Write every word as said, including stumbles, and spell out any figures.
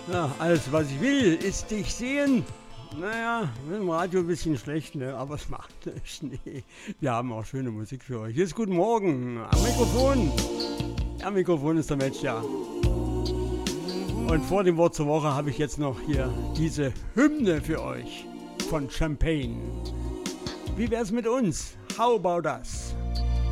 Ja, alles, was ich will, ist dich sehen. Naja, mit dem Radio ein bisschen schlecht, ne? Aber es macht nichts. Nee. Wir haben auch schöne Musik für euch. Hier ist Guten Morgen am Mikrofon. Am Mikrofon ist der Mensch, ja. Und vor dem Wort zur Woche habe ich jetzt noch hier diese Hymne für euch von Champagne. Wie wär's mit uns? How about us?